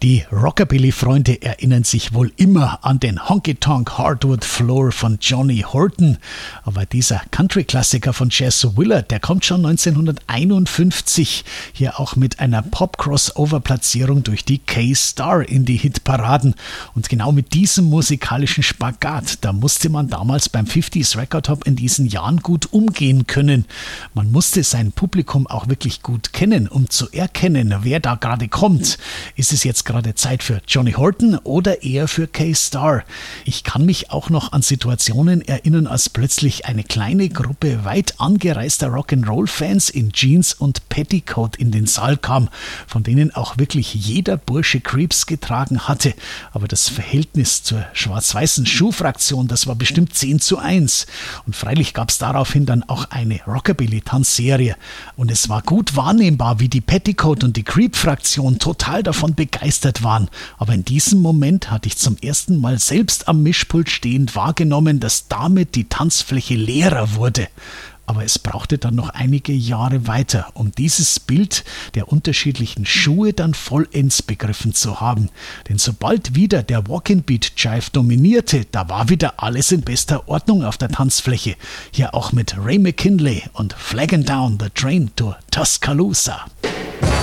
Die Rockabilly-Freunde erinnern sich wohl immer an den Honky-Tonk Hardwood Floor von Johnny Horton. Aber dieser Country-Klassiker von Jazz Willard, der kommt schon 1951 hier auch mit einer Pop-Crossover-Platzierung durch die K-Star in die Hitparaden. Und genau mit diesem musikalischen Spagat, da musste man damals beim 50s Record Hop in diesen Jahren gut umgehen können. Man musste sein Publikum auch wirklich gut kennen, um zu erkennen, wer da gerade kommt. Ist es jetzt gerade Zeit für Johnny Horton oder eher für K-Star? Ich kann mich auch noch an Situationen erinnern, als plötzlich eine kleine Gruppe weit angereister Rock'n'Roll-Fans in Jeans und Petticoat in den Saal kam, von denen auch wirklich jeder Bursche Creeps getragen hatte. Aber das Verhältnis zur schwarz-weißen Schuhfraktion, das war bestimmt 10:1. Und freilich gab es daraufhin dann auch eine Rockabilly-Tanzserie. Und es war gut wahrnehmbar, wie die Petticoat und die Creep-Fraktion total davon begeistert waren. Aber in diesem Moment hatte ich zum ersten Mal selbst am Mischpult stehend wahrgenommen, dass damit die Tanzfläche leerer wurde. Aber es brauchte dann noch einige Jahre weiter, um dieses Bild der unterschiedlichen Schuhe dann vollends begriffen zu haben. Denn sobald wieder der Walk-in-Beat-Jive dominierte, da war wieder alles in bester Ordnung auf der Tanzfläche. Hier auch mit Ray McKinley und Flagging Down the Train to Tuscaloosa.